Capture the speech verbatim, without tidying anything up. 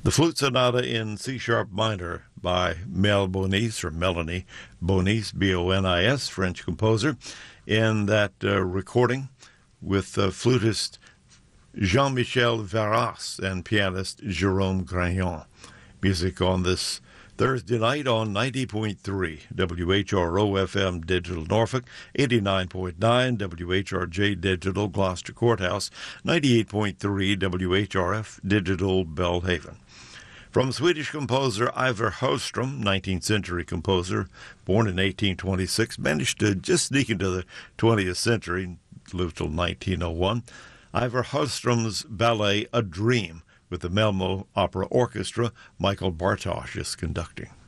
The Flute Sonata in C-sharp minor by Mel Bonis, or Melanie Bonis, B O N I S, French composer, in that uh, recording with uh, flutist Jean-Michel Varras and pianist Jérôme Gragnon. Music on this Thursday night on ninety point three W H R O F M Digital Norfolk, eighty-nine point nine W H R J Digital Gloucester Courthouse, ninety-eight point three W H R F Digital Belhaven. From Swedish composer Ivar Högström, nineteenth century composer, born in eighteen twenty-six, managed to just sneak into the twentieth century, lived till nineteen oh one. Ivar Högström's ballet A Dream with the Malmö Opera Orchestra. Michael Bartosz is conducting.